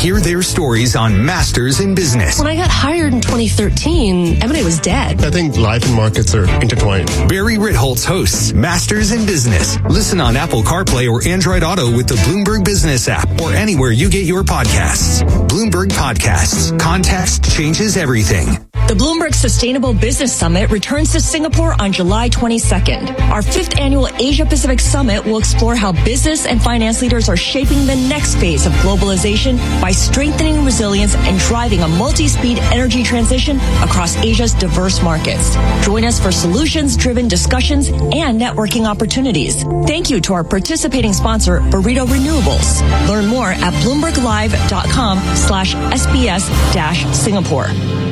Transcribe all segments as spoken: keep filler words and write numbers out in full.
Hear their stories on Masters in Business. When I got hired in twenty thirteen, M and A was dead. I think life and markets are intertwined. Barry Ritholtz hosts Masters in Business. Listen on Apple CarPlay or Android Auto with the Bloomberg Business app or anywhere you get your podcasts. Bloomberg Podcasts. Context changes everything. The Bloomberg Sustainable Business Summit returns to Singapore on July twenty-second. Our fifth annual Asia-Pacific Summit will explore how business and finance leaders are shaping the next phase of globalization by strengthening resilience and driving a multi-speed energy transition across Asia's diverse markets. Join us for solutions-driven discussions and networking opportunities. Thank you to our participating sponsor, Burrito Renewables. Learn more at bloomberglive.com slash SBS dash Singapore.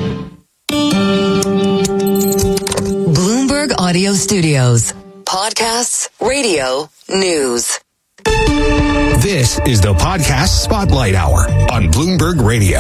Bloomberg Audio Studios. Podcasts, radio, news. This is the Podcast Spotlight Hour on Bloomberg Radio.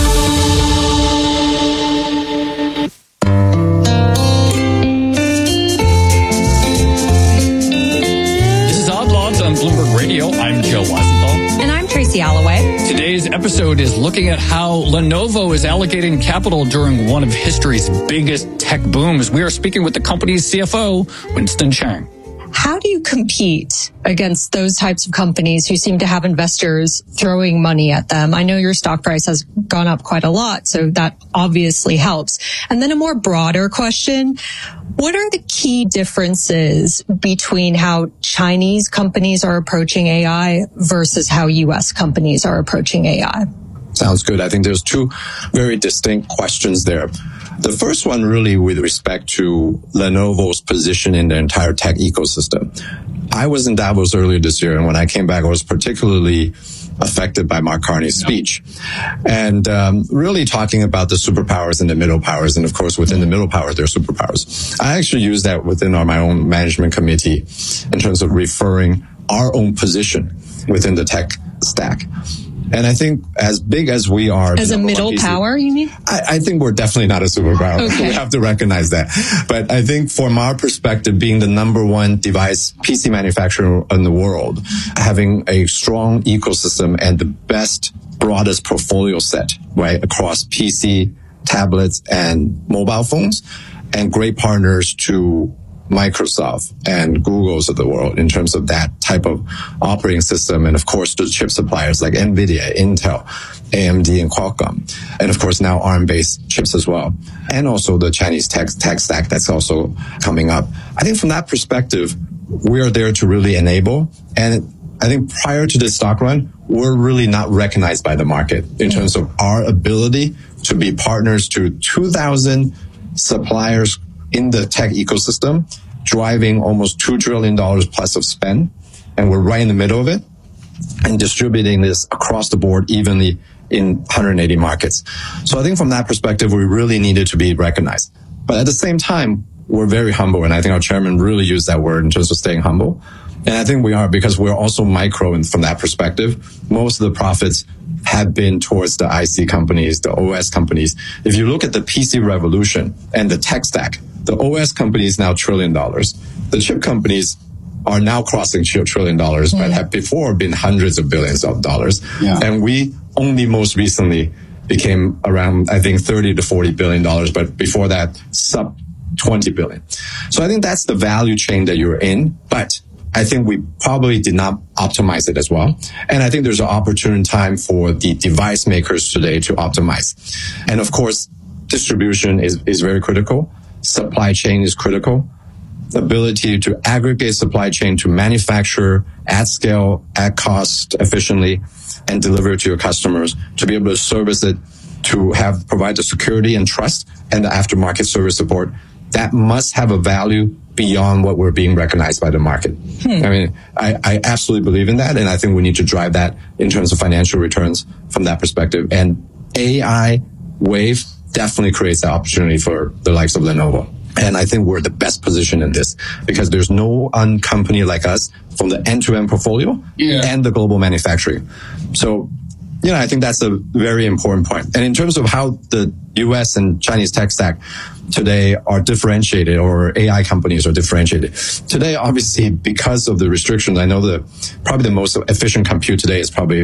This is Odd Lots on Bloomberg Radio. I'm Joe Weisenthal. And I'm Tracy Alloway. Today's episode is looking at how Lenovo is allocating capital during one of history's biggest tech booms. We are speaking with the company's C F O, Winston Cheng. How do you compete against those types of companies who seem to have investors throwing money at them? I know your stock price has gone up quite a lot, so that obviously helps. And then a more broader question, what are the key differences between how Chinese companies are approaching A I versus how U S companies are approaching A I? Sounds good. I think there's two very distinct questions there. The first one really with respect to Lenovo's position in the entire tech ecosystem. I was in Davos earlier this year, and when I came back, I was particularly affected by Mark Carney's speech. And um, really talking about the superpowers and the middle powers, and of course within the middle powers, there are superpowers. I actually use that within our, my own management committee in terms of referring our own position within the tech stack. And I think as big as we are... As a middle power, you mean? I, I think we're definitely not a superpower. Okay. We have to recognize that. But I think from our perspective, being the number one device P C manufacturer in the world, having a strong ecosystem and the best, broadest portfolio set, right, across P C, tablets, and mobile phones, and great partners to Microsoft and Google's of the world in terms of that type of operating system. And of course, the chip suppliers like NVIDIA, Intel, A M D, and Qualcomm. And of course, now ARM-based chips as well. And also the Chinese tech, tech stack that's also coming up. I think from that perspective, we are there to really enable. And I think prior to this stock run, we're really not recognized by the market in terms of our ability to be partners to two thousand suppliers in the tech ecosystem, driving almost two trillion dollars plus of spend. And we're right in the middle of it and distributing this across the board evenly in one hundred eighty markets. So I think from that perspective, we really needed to be recognized. But at the same time, we're very humble. And I think our chairman really used that word in terms of staying humble. And I think we are because we're also micro. And from that perspective, most of the profits have been towards the I C companies, the O S companies. If you look at the P C revolution and the tech stack, the O S companies now trillion dollars. The chip companies are now crossing trillion dollars, but have before been hundreds of billions of dollars. Yeah. And we only most recently became around, I think, thirty to forty billion dollars, but before that, sub twenty billion. So I think that's the value chain that you're in, but I think we probably did not optimize it as well. And I think there's an opportune time for the device makers today to optimize. And of course, distribution is, is very critical. Supply chain is critical. The ability to aggregate supply chain to manufacture at scale, at cost efficiently, and deliver it to your customers, to be able to service it, to have provide the security and trust and the aftermarket service support. That must have a value beyond what we're being recognized by the market. Hmm. I mean, I, I absolutely believe in that, and I think we need to drive that in terms of financial returns from that perspective. And A I wave definitely creates that opportunity for the likes of Lenovo. And I think we're the best position in this because there's no one company like us from the end-to-end portfolio yeah. and the global manufacturing. So, you know, I think that's a very important point. And in terms of how the U S and Chinese tech stack today are differentiated, or A I companies are differentiated. Today, obviously, because of the restrictions, I know the probably the most efficient compute today is probably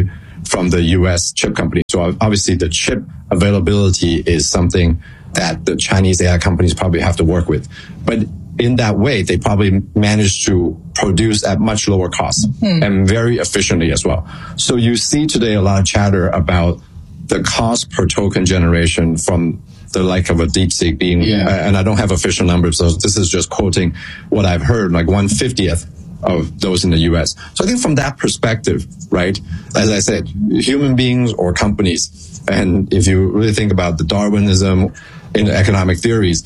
from the U S chip company. So obviously the chip availability is something that the Chinese A I companies probably have to work with. But in that way, they probably manage to produce at much lower cost hmm. and very efficiently as well. So you see today a lot of chatter about the cost per token generation from the like of a DeepSeek being, yeah. uh, and I don't have official numbers, so this is just quoting what I've heard, like one fiftieth of those in the U S. So I think from that perspective, right, as I said, human beings or companies, and if you really think about the Darwinism in the economic theories,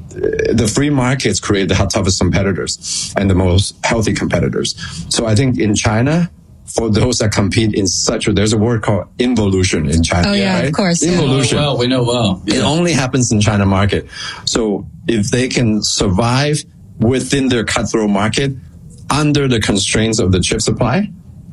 the free markets create the toughest competitors and the most healthy competitors. So I think in China, for those that compete in such a, there's a word called involution in China. Oh yeah, right? Of course. Involution. We know well, we know well. Yeah. It only happens in China market. So if they can survive within their cutthroat market under the constraints of the chip supply,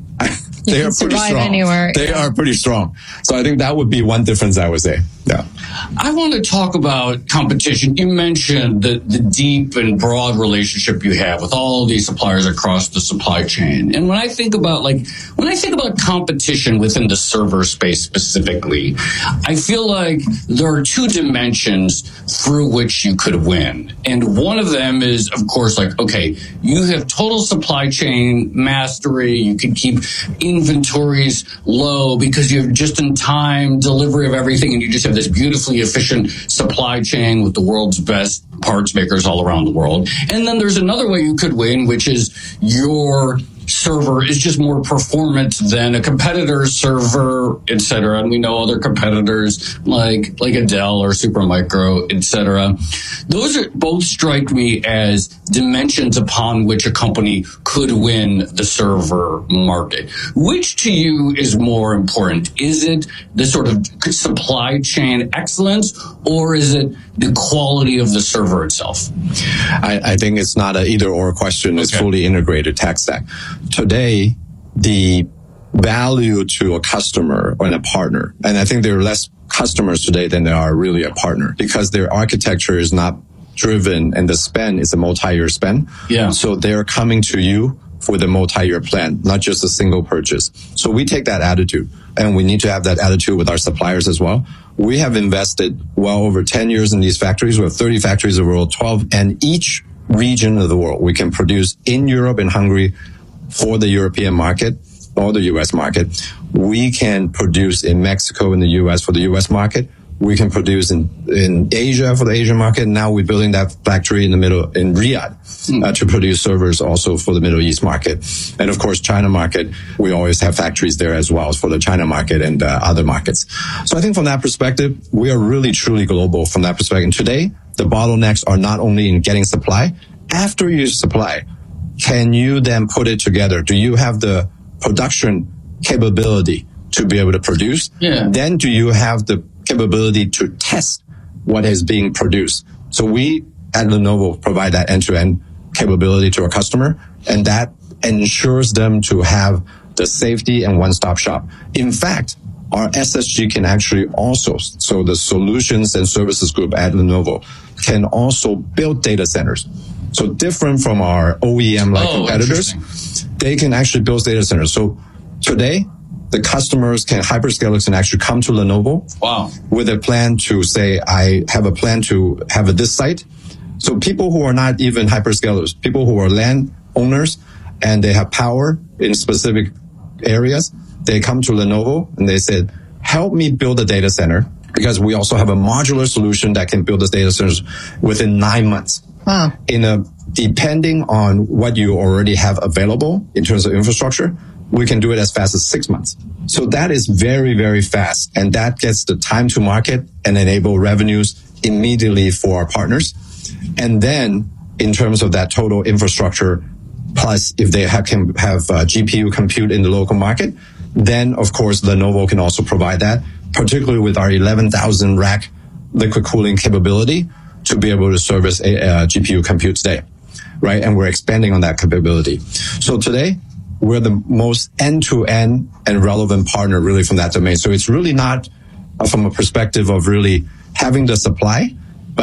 they are pretty strong. Anywhere. They yeah. are pretty strong. So I think that would be one difference I would say. Yeah. I want to talk about competition. You mentioned the, the deep and broad relationship you have with all these suppliers across the supply chain. And when I think about like, when I think about competition within the server space specifically, I feel like there are two dimensions through which you could win. And one of them is, of course, like, okay, you have total supply chain mastery. You can keep inventories low because you have just-in-time delivery of everything, and you just have this beautifully efficient supply chain with the world's best parts makers all around the world. And then there's another way you could win, which is your server is just more performant than a competitor's server, et cetera. And we know other competitors like like a Dell or Supermicro, et cetera. Those are both strike me as dimensions upon which a company could win the server market. Which to you is more important? Is it the sort of supply chain excellence, or is it the quality of the server itself? I, I think it's not an either or question. It's okay. Fully integrated tech stack. Today, the value to a customer and a partner, and I think there are less customers today than there are really a partner, because their architecture is not driven and the spend is a multi-year spend. Yeah. So they're coming to you for the multi-year plan, not just a single purchase. So we take that attitude, and we need to have that attitude with our suppliers as well. We have invested well over ten years in these factories. We have thirty factories in the world, twelve, and each region of the world we can produce in Europe and Hungary for the European market or the U S market. We can produce in Mexico and the U S for the U S market. We can produce in, in Asia for the Asian market. Now we're building that factory in the middle, in Riyadh, mm. uh, to produce servers also for the Middle East market. And of course, China market, we always have factories there as well for the China market and uh, other markets. So I think from that perspective, we are really truly global from that perspective. And today, the bottlenecks are not only in getting supply. After you supply, can you then put it together? Do you have the production capability to be able to produce? Yeah. Then do you have the capability to test what is being produced? So we at Lenovo provide that end-to-end capability to our customer, and that ensures them to have the safety and one-stop shop. In fact, our S S G can actually also, so the solutions and services group at Lenovo can also build data centers. So different from our O E M-like oh, competitors, they can actually build data centers. So today, the customers can, hyperscalers can actually come to Lenovo wow. with a plan to say, I have a plan to have a, this site. So people who are not even hyperscalers, people who are land owners and they have power in specific areas, they come to Lenovo and they said, help me build a data center, because we also have a modular solution that can build the data centers within nine months. Wow. In a, depending on what you already have available in terms of infrastructure, we can do it as fast as six months. So that is very, very fast. And that gets the time to market and enable revenues immediately for our partners. And then in terms of that total infrastructure, plus if they have, can have uh, G P U compute in the local market, then of course Lenovo can also provide that, particularly with our eleven thousand rack liquid cooling capability to be able to service a, a G P U compute today, right? And we're expanding on that capability. So today, we're the most end-to-end and relevant partner really from that domain. So it's really not uh, from a perspective of really having the supply, but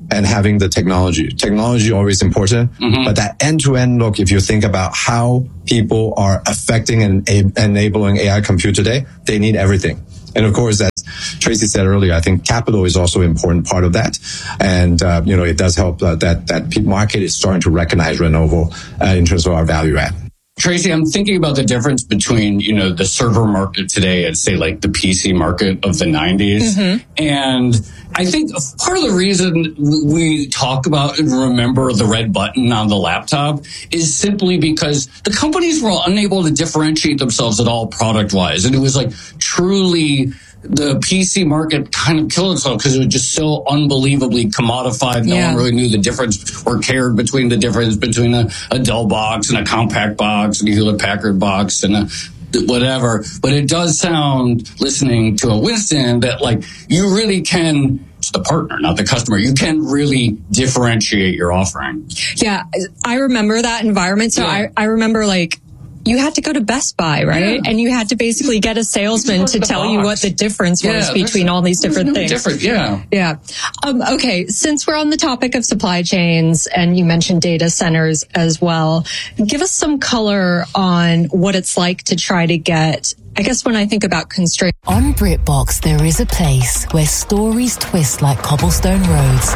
and having the technology. Technology always important, mm-hmm. but that end-to-end look, if you think about how people are affecting and a- enabling A I compute today, they need everything. And of course, as Tracy said earlier, I think capital is also an important part of that. And, uh, you know, it does help uh, that that market is starting to recognize Lenovo uh, in terms of our value add. Tracy, I'm thinking about the difference between, you know, the server market today and say like the P C market of the nineties. Mm-hmm. And I think part of the reason we talk about and remember the red button on the laptop is simply because the companies were unable to differentiate themselves at all product wise. And it was like truly the P C market kind of killed itself because it was just so unbelievably commodified. No yeah. one really knew the difference or cared between the difference between a, a Dell box and a compact box and a Hewlett Packard box and a whatever. But it does sound, listening to a Winston, that like you really can, it's the partner, not the customer. You can really differentiate your offering. Yeah, I remember that environment. So yeah. I, I remember like, you had to go to Best Buy, right? Yeah. And you had to basically get a salesman to tell box. you what the difference was yeah, between all these different no things. Different, yeah. Yeah. Um, okay. Since we're on the topic of supply chains and you mentioned data centers as well, give us some color on what it's like to try to get, I guess when I think about constraints. On BritBox, there is a place where stories twist like cobblestone roads,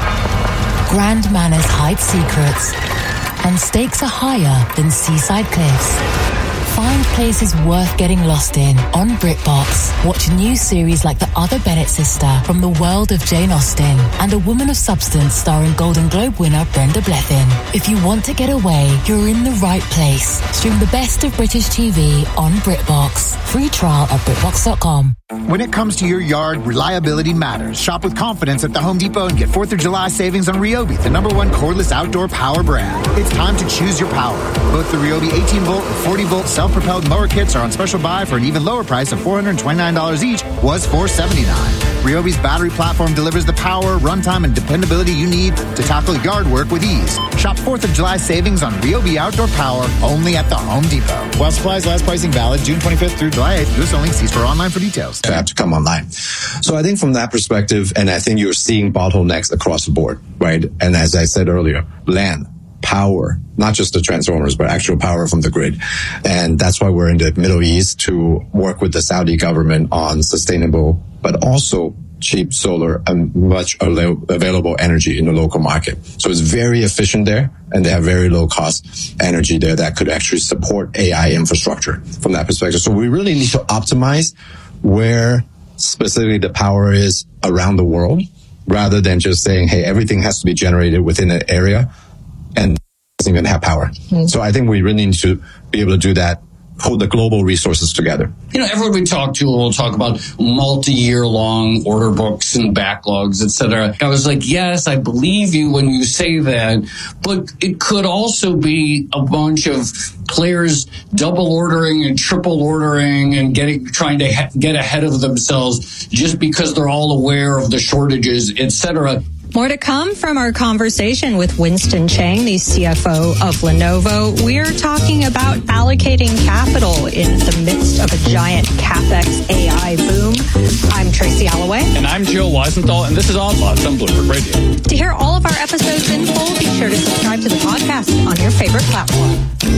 grand manners hide secrets, and stakes are higher than seaside cliffs. Find places worth getting lost in on BritBox. Watch new series like The Other Bennett Sister from the world of Jane Austen and A Woman of Substance starring Golden Globe winner Brenda Blethyn. If you want to get away, you're in the right place. Stream the best of British T V on BritBox. Free trial at BritBox dot com. When it comes to your yard, reliability matters. Shop with confidence at the Home Depot and get fourth of July savings on Ryobi, the number one cordless outdoor power brand. It's time to choose your power. Both the Ryobi eighteen volt and forty volt self-propelled mower kits are on special buy for an even lower price of four hundred twenty-nine dollars each, was four hundred seventy-nine dollars. Ryobi's battery platform delivers the power, runtime, and dependability you need to tackle yard work with ease. Shop fourth of July savings on Ryobi outdoor power only at the Home Depot. While supplies last, pricing valid June twenty-fifth through July eighth. U S only. See store online for details. Have to come online. So I think from that perspective, and I think you're seeing bottlenecks across the board, right? And as I said earlier, land, power, not just the transformers, but actual power from the grid. And that's why we're in the Middle East to work with the Saudi government on sustainable, but also cheap solar and much available energy in the local market. So it's very efficient there, and they have very low cost energy there that could actually support A I infrastructure from that perspective. So we really need to optimize where specifically the power is around the world, rather than just saying, hey, everything has to be generated within an area and doesn't even have power. Mm-hmm. So I think we really need to be able to do that, hold the global resources together. You know, everyone we talk to will talk about multi-year long order books and backlogs, et cetera. I was like, yes, I believe you when you say that, but it could also be a bunch of players double ordering and triple ordering and getting trying to ha- get ahead of themselves just because they're all aware of the shortages, et cetera. More to come from our conversation with Winston Cheng, the C F O of Lenovo. We're talking about allocating capital in the midst of a giant CapEx A I boom. I'm Tracy Alloway. And I'm Joe Weisenthal, and this is Odd Lots on Bloomberg Radio. To hear all of our episodes in full, be sure to subscribe to the podcast on your favorite platform.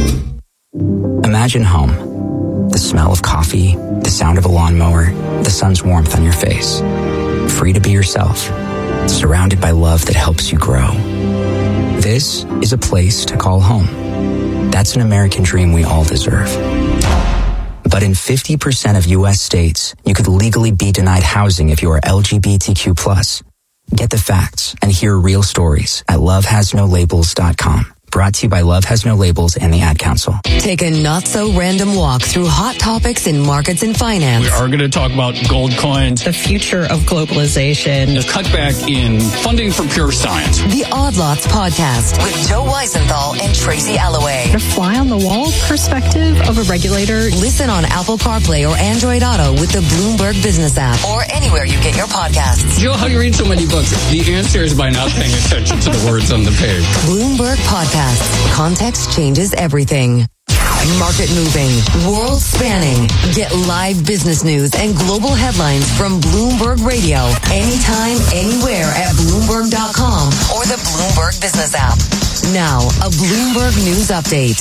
Imagine home. The smell of coffee, the sound of a lawnmower, the sun's warmth on your face. Free to be yourself. Surrounded by love that helps you grow. This is a place to call home. That's an American dream we all deserve. But in fifty percent of U S states, you could legally be denied housing if you are L G B T Q plus. Get the facts and hear real stories at love has no labels dot com. Brought to you by Love Has No Labels and the Ad Council. Take a not-so-random walk through hot topics in markets and finance. We are going to talk about gold coins, the future of globalization, the cutback in funding for pure science. The Odd Lots Podcast with Joe Weisenthal and Tracy Alloway. The fly-on-the-wall perspective of a regulator. Listen on Apple CarPlay or Android Auto with the Bloomberg Business app or anywhere you get your podcasts. Joe, how do you read so many books? The answer is by not paying attention to the words on the page. Bloomberg Podcast. Context changes everything. Market moving, world spanning. Get live business news and global headlines from Bloomberg Radio anytime, anywhere at Bloomberg dot com or the Bloomberg Business app. Now, a Bloomberg News Update.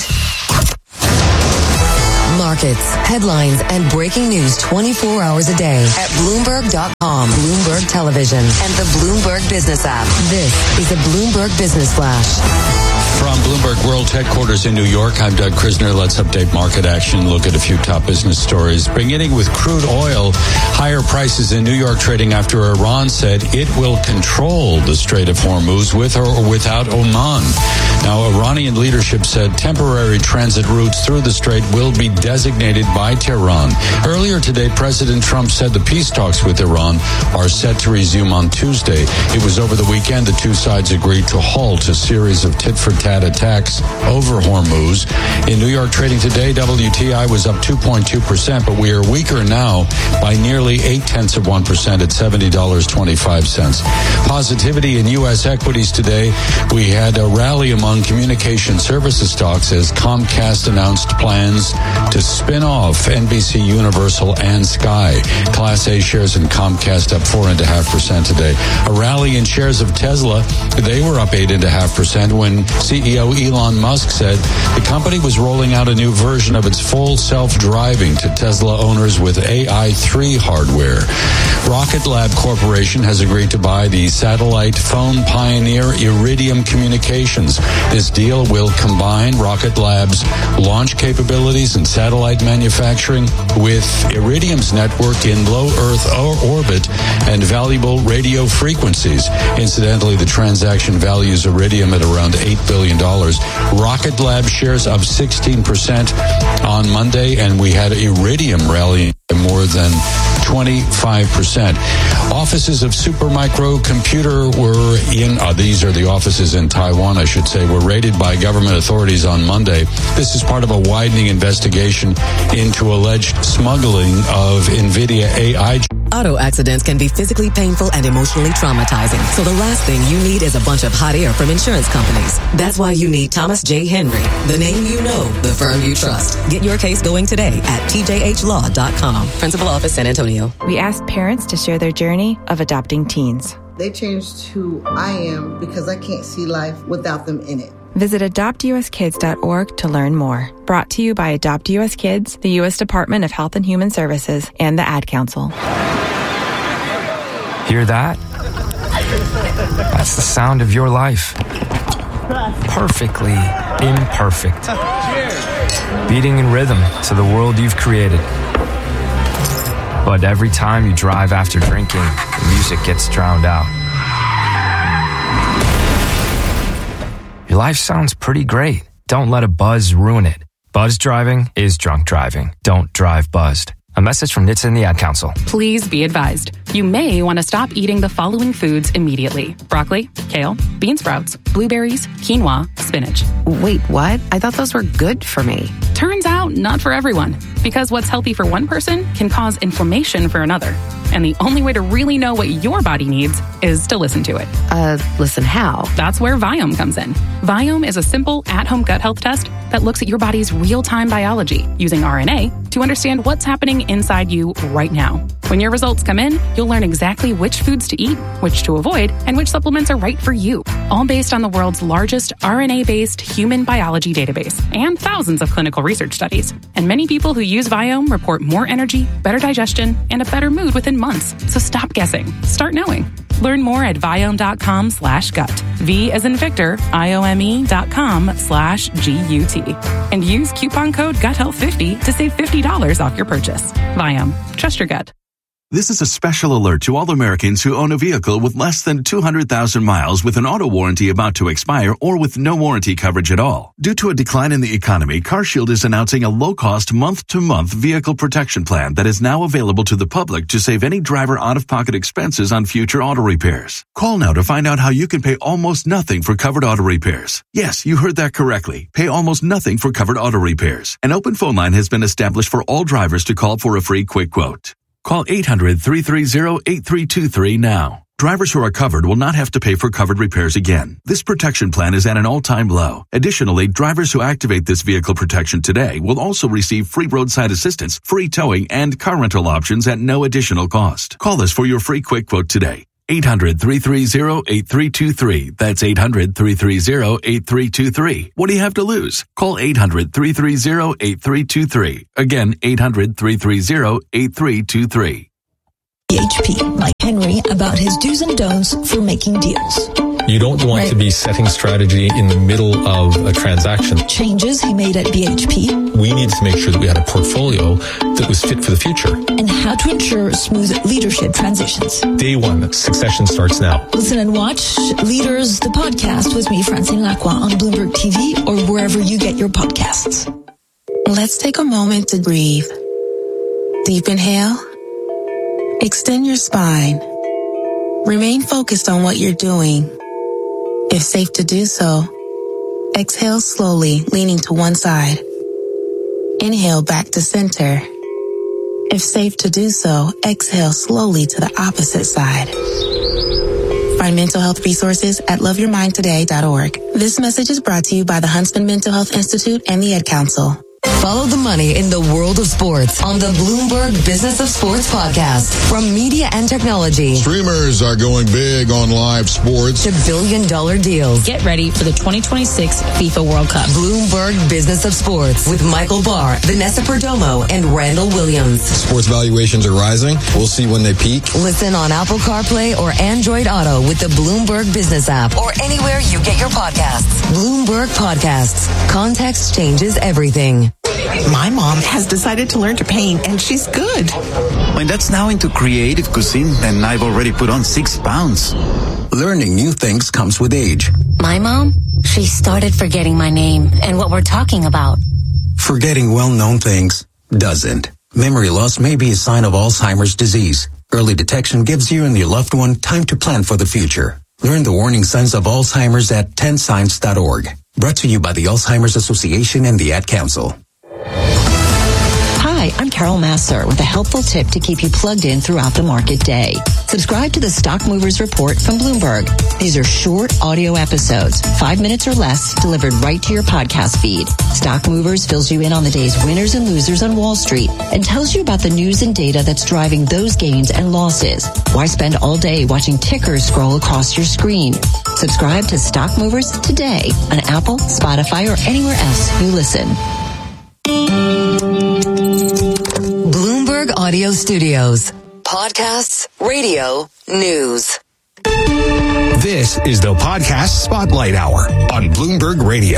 Markets, headlines, and breaking news twenty-four hours a day at Bloomberg dot com, Bloomberg Television, and the Bloomberg Business app. This is a Bloomberg Business Flash. From Bloomberg World Headquarters in New York, I'm Doug Krisner. Let's update market action, look at a few top business stories. Beginning with crude oil, higher prices in New York trading after Iran said it will control the Strait of Hormuz with or without Oman. Now, Iranian leadership said temporary transit routes through the strait will be designated by Tehran. Earlier today, President Trump said the peace talks with Iran are set to resume on Tuesday. It was over the weekend the two sides agreed to halt a series of tit-for-tat attacks over Hormuz. In New York trading today, W T I was up two point two percent, but we are weaker now by nearly eight tenths of one percent at seventy dollars and twenty-five cents. Positivity in U S equities today. We had a rally among communication services stocks as Comcast announced plans to spin off N B C Universal and Sky. Class A shares in Comcast up four point five percent today. A rally in shares of Tesla. They were up eight point five percent when C E O Elon Musk said the company was rolling out a new version of its full self-driving to Tesla owners with A I three hardware. Rocket Lab Corporation has agreed to buy the satellite phone pioneer Iridium Communications. This deal will combine Rocket Lab's launch capabilities and satellite manufacturing with Iridium's network in low Earth orbit and valuable radio frequencies. Incidentally, the transaction values Iridium at around eight billion dollars. Rocket Lab shares up sixteen percent on Monday, and we had Iridium rallying more than twenty-five percent. Offices of Supermicro Computer were in, uh, these are the offices in Taiwan, I should say, were raided by government authorities on Monday. This is part of a widening investigation into alleged smuggling of NVIDIA A I. Auto accidents can be physically painful and emotionally traumatizing. So the last thing you need is a bunch of hot air from insurance companies. That's why you need Thomas J. Henry, the name you know, the firm you trust. Get your case going today at T J H law dot com. Principal Office, San Antonio. We asked parents to share their journey of adopting teens. They changed who I am because I can't see life without them in it. Visit adopt u s kids dot org to learn more. Brought to you by Adopt U S Kids, the U S Department of Health and Human Services, and the Ad Council. Hear that? That's the sound of your life. Perfectly imperfect. Beating in rhythm to the world you've created. But every time you drive after drinking, the music gets drowned out. Your life sounds pretty great. Don't let a buzz ruin it. Buzz driving is drunk driving. Don't drive buzzed. A message from N H T S A and the Ad Council. Please be advised. You may want to stop eating the following foods immediately. Broccoli, kale, bean sprouts, blueberries, quinoa, spinach. Wait, what? I thought those were good for me. Turns out, not for everyone. Because what's healthy for one person can cause inflammation for another. And the only way to really know what your body needs is to listen to it. Uh, listen how? That's where Viome comes in. Viome is a simple at-home gut health test that looks at your body's real-time biology using R N A to understand what's happening inside you right now. When your results come in, you'll learn exactly which foods to eat, which to avoid, and which supplements are right for you. All based on the world's largest R N A-based human biology database and thousands of clinical research studies. And many people who use Viome report more energy, better digestion, and a better mood within months. So stop guessing. Start knowing. Learn more at Viome.com slash gut. V as in Victor, I-O-M-E dot com slash G-U-T. And use coupon code gut health fifty to save fifty dollars off your purchase. Viome. Trust your gut. This is a special alert to all Americans who own a vehicle with less than two hundred thousand miles with an auto warranty about to expire or with no warranty coverage at all. Due to a decline in the economy, CarShield is announcing a low-cost month-to-month vehicle protection plan that is now available to the public to save any driver out-of-pocket expenses on future auto repairs. Call now to find out how you can pay almost nothing for covered auto repairs. Yes, you heard that correctly. Pay almost nothing for covered auto repairs. An open phone line has been established for all drivers to call for a free quick quote. Call eight hundred, three three zero, eight three two three now. Drivers who are covered will not have to pay for covered repairs again. This protection plan is at an all-time low. Additionally, drivers who activate this vehicle protection today will also receive free roadside assistance, free towing, and car rental options at no additional cost. Call us for your free quick quote today. eight hundred, three three zero, eight three two three. That's eight hundred, three three zero, eight three two three. What do you have to lose? Call eight hundred, three three zero, eight three two three. Again, eight hundred, three three zero, eight three two three. B H P, Mike Henry, about his do's and don'ts for making deals. You don't want right. to be setting strategy in the middle of a transaction. Changes he made at B H P. We needed to make sure that we had a portfolio that was fit for the future. And how to ensure smooth leadership transitions. Day one, succession starts now. Listen and watch Leaders, the podcast with me, Francine Lacroix, on Bloomberg T V or wherever you get your podcasts. Let's take a moment to breathe. Deep inhale. Extend your spine. Remain focused on what you're doing. If safe to do so, exhale slowly, leaning to one side. Inhale back to center. If safe to do so, exhale slowly to the opposite side. Find mental health resources at love your mind today dot org. This message is brought to you by the Huntsman Mental Health Institute and the Ad Council. Follow the money in the world of sports on the Bloomberg Business of Sports podcast. From media and technology. Streamers are going big on live sports. To billion dollar deals. Get ready for the twenty twenty-six FIFA World Cup. Bloomberg Business of Sports with Michael Barr, Vanessa Perdomo, and Randall Williams. Sports valuations are rising. We'll see when they peak. Listen on Apple CarPlay or Android Auto with the Bloomberg Business app or anywhere you get your podcasts. Bloomberg Podcasts. Context changes everything. My mom has decided to learn to paint, and she's good. When that's now into creative cuisine, then I've already put on six pounds. Learning new things comes with age. My mom, she started forgetting my name and what we're talking about. Forgetting well-known things doesn't. Memory loss may be a sign of Alzheimer's disease. Early detection gives you and your loved one time to plan for the future. Learn the warning signs of Alzheimer's at ten signs dot org. Brought to you by the Alzheimer's Association and the Ad Council. Hi, I'm Carol Massar with a helpful tip to keep you plugged in throughout the market day. Subscribe to the Stock Movers Report from Bloomberg. These are short audio episodes, five minutes or less, delivered right to your podcast feed. Stock Movers fills you in on the day's winners and losers on Wall Street and tells you about the news and data that's driving those gains and losses. Why spend all day watching tickers scroll across your screen? Subscribe to Stock Movers today on Apple, Spotify, or anywhere else you listen. Bloomberg Audio Studios. Podcasts, radio, news. This is the Podcast Spotlight Hour on Bloomberg Radio.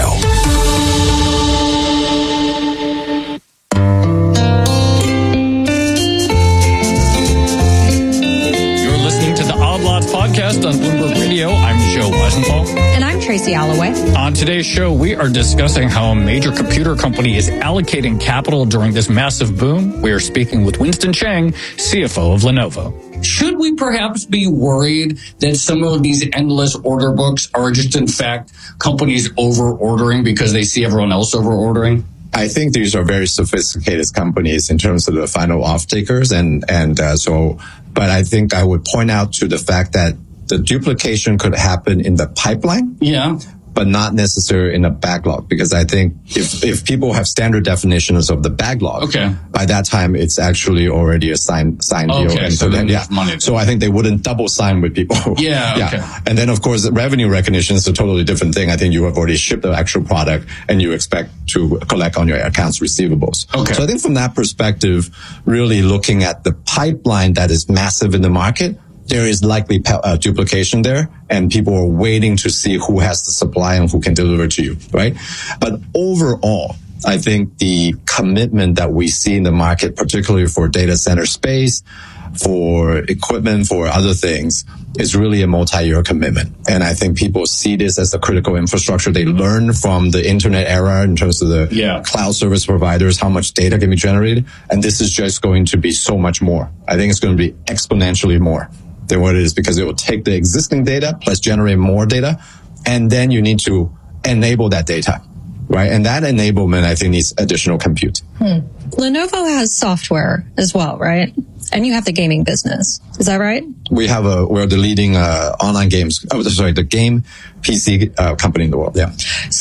You're listening to the Odd Lots Podcast on Bloomberg Radio. I'm Joe Weisenthal. And I'm Tracy Alloway. On today's show, we are discussing how a major computer company is allocating capital during this massive boom. We are speaking with Winston Cheng, C F O of Lenovo. Should we perhaps be worried that some of these endless order books are just, in fact, companies over-ordering because they see everyone else over-ordering? I think these are very sophisticated companies in terms of the final off-takers. And, and uh, so, but I think I would point out to the fact that the duplication could happen in the pipeline. Yeah. But not necessarily in a backlog, because I think if, if people have standard definitions of the backlog, okay, by that time it's actually already a signed, signed okay, deal. And so so then, yeah. money. So I think they wouldn't double sign with people. Yeah, yeah. Okay. And then of course the revenue recognition is a totally different thing. I think you have already shipped the actual product and you expect to collect on your accounts receivables. Okay. So I think from that perspective, really looking at the pipeline that is massive in the market, there is likely uh, duplication there, and people are waiting to see who has the supply and who can deliver to you, right? But overall, I think the commitment that we see in the market, particularly for data center space, for equipment, for other things, is really a multi-year commitment. And I think people see this as the critical infrastructure. They learn from the internet era in terms of the yeah. cloud service providers, how much data can be generated. And this is just going to be so much more. I think it's going to be exponentially more than what it is, because it will take the existing data, plus generate more data, and then you need to enable that data, right? And that enablement, I think, needs additional compute. Hmm. Lenovo has software as well, right? And you have the gaming business. Is that right? We have a, we're the leading uh, online games, oh, sorry, the game P C uh, company in the world. Yeah.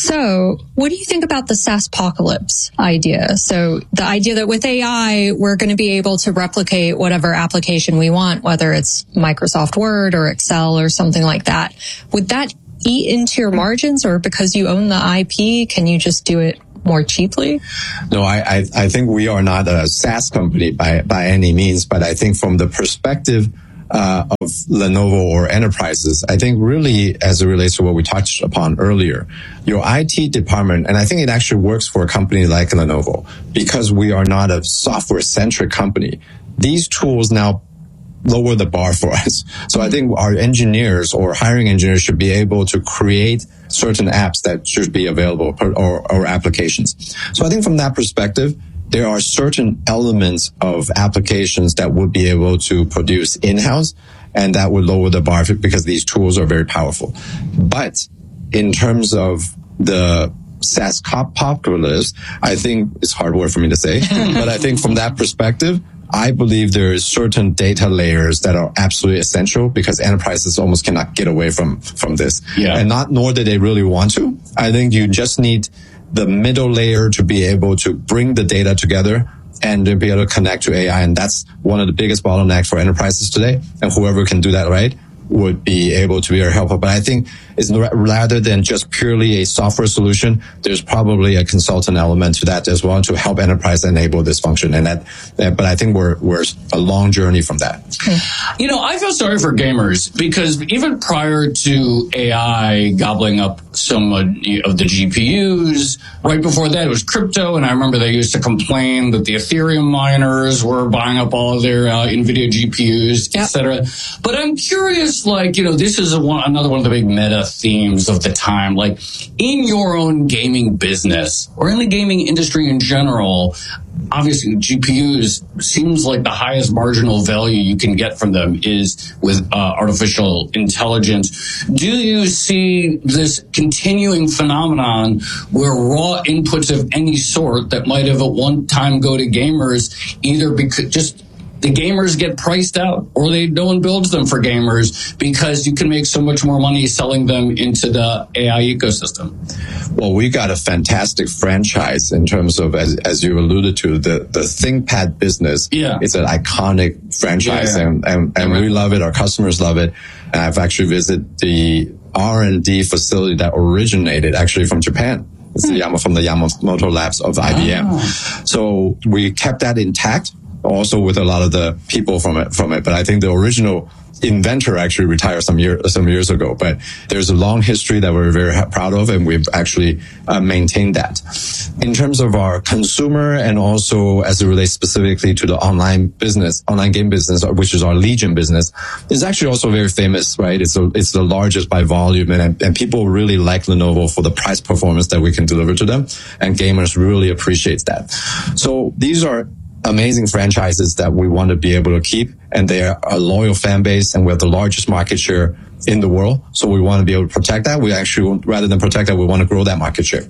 So what do you think about the SaaSpocalypse idea? So the idea that with A I, we're going to be able to replicate whatever application we want, whether it's Microsoft Word or Excel or something like that. Would that eat into your margins, or because you own the I P, can you just do it more cheaply? No, I, I, I think we are not a SaaS company by, by any means, but I think from the perspective uh, of Lenovo or enterprises, I think really as it relates to what we touched upon earlier, your I T department, and I think it actually works for a company like Lenovo, because we are not a software-centric company. These tools now lower the bar for us. So I think our engineers or hiring engineers should be able to create certain apps that should be available or, or applications. So I think from that perspective, there are certain elements of applications that would be able to produce in-house, and that would lower the bar because these tools are very powerful. But in terms of the SaaSpocalypse, I think it's a hard word for me to say, but I think from that perspective, I believe there is certain data layers that are absolutely essential because enterprises almost cannot get away from, from this. Yeah. And not, nor do they really want to. I think you just need the middle layer to be able to bring the data together and to be able to connect to A I. And that's one of the biggest bottlenecks for enterprises today. And whoever can do that right would be able to be very helpful. But I think it's rather than just purely a software solution, there's probably a consultant element to that as well to help enterprise enable this function. And that, that but I think we're we're a long journey from that. You know, I feel sorry for gamers because even prior to A I gobbling up some of the G P Us, right before that it was crypto, and I remember they used to complain that the Ethereum miners were buying up all of their uh, NVIDIA G P Us, yep. et cetera. But I'm curious, like, you know, this is a one, another one of the big meta themes of the time. Like, in your own gaming business or in the gaming industry in general, obviously G P Us seems like the highest marginal value you can get from them is with uh, artificial intelligence. Do you see this continuing phenomenon where raw inputs of any sort that might have at one time go to gamers either because just the gamers get priced out, or they no one builds them for gamers because you can make so much more money selling them into the A I ecosystem? Well, we got a fantastic franchise in terms of, as, as you alluded to, the, the ThinkPad business. Yeah. It's an iconic franchise, yeah, yeah. and, and, and we love it. Our customers love it. And I've actually visited the R and D facility that originated actually from Japan. It's the Yama, from the Yamamoto Labs of I B M. Oh. So we kept that intact, also with a lot of the people from it, from it. But I think the original inventor actually retired some year, some years ago. But there's a long history that we're very proud of, and we've actually uh, maintained that. In terms of our consumer, and also as it relates specifically to the online business, online game business, which is our Legion business, is actually also very famous, right? It's a, it's the largest by volume, and, and people really like Lenovo for the price performance that we can deliver to them, and gamers really appreciate that. So these are amazing franchises that we want to be able to keep, and they are a loyal fan base, and we have the largest market share in the world. So we want to be able to protect that. We actually, rather than protect that, we want to grow that market share.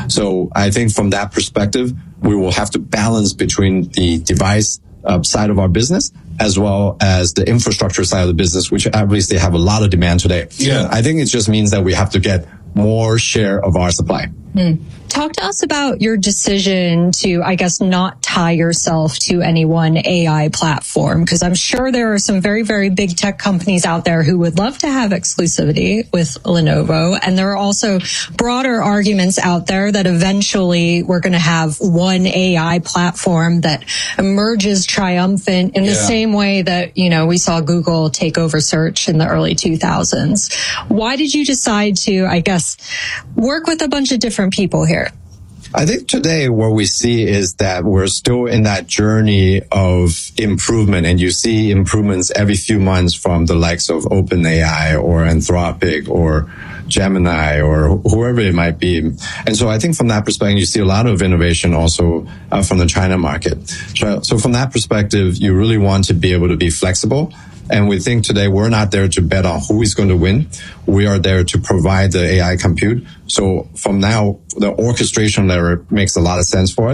So I think from that perspective, we will have to balance between the device uh, side of our business as well as the infrastructure side of the business, which obviously have a lot of demand today. Yeah. I think it just means that we have to get more share of our supply. Hmm. Talk to us about your decision to, I guess, not tie yourself to any one A I platform, because I'm sure there are some very, very big tech companies out there who would love to have exclusivity with Lenovo. And there are also broader arguments out there that eventually we're going to have one A I platform that emerges triumphant in the Yeah. same way that, you know, we saw Google take over search in the early two thousands. Why did you decide to, I guess, work with a bunch of different people here? I think today what we see is that we're still in that journey of improvement, and you see improvements every few months from the likes of OpenAI or Anthropic or Gemini or whoever it might be. And so I think from that perspective, you see a lot of innovation also uh, from the China market. So, so from that perspective, you really want to be able to be flexible. And we think today we're not there to bet on who is going to win. We are there to provide the A I compute. So from now, the orchestration layer makes a lot of sense for us.